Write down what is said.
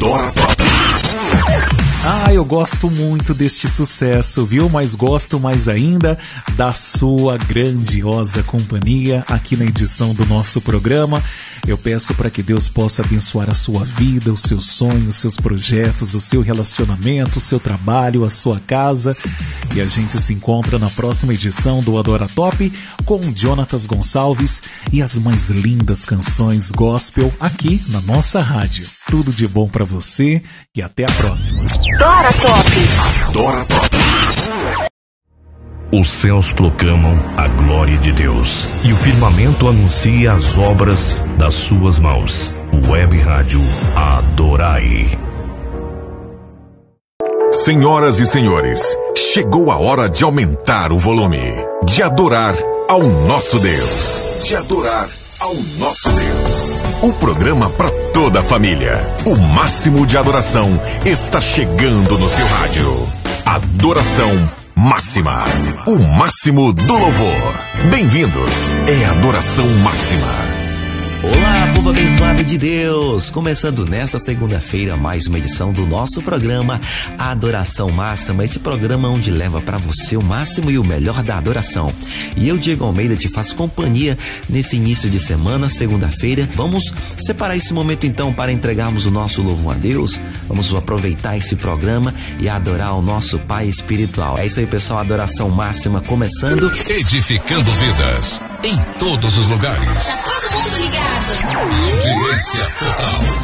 Adora Top. Eu gosto muito deste sucesso, viu? Mas gosto mais ainda da sua grandiosa companhia aqui na edição do nosso programa. Eu peço para que Deus possa abençoar a sua vida, os seus sonhos, os seus projetos, o seu relacionamento, o seu trabalho, a sua casa. E a gente se encontra na próxima edição do Adora Top com Jonatas Gonçalves e as mais lindas canções gospel aqui na nossa rádio. Tudo de bom para você e até a próxima. Adora Top. Adora Top. Os céus proclamam a glória de Deus e o firmamento anuncia as obras das suas mãos. Web Rádio Adorai. Senhoras e senhores, chegou a hora de aumentar o volume, de adorar ao nosso Deus. De adorar ao nosso Deus. O programa para toda a família. O máximo de adoração está chegando no seu rádio. Adoração Máxima. O máximo do louvor. Bem-vindos. É Adoração Máxima. Olá, povo abençoado de Deus! Começando nesta segunda-feira mais uma edição do nosso programa Adoração Máxima, esse programa onde leva para você o máximo e o melhor da adoração. E eu, Diego Almeida, te faço companhia nesse início de semana, segunda-feira. Vamos separar esse momento então para entregarmos o nosso louvor a Deus. Vamos aproveitar esse programa e adorar o nosso Pai espiritual. É isso aí, pessoal, Adoração Máxima começando. Edificando vidas em todos os lugares. Tá todo mundo ligado. Audiência total.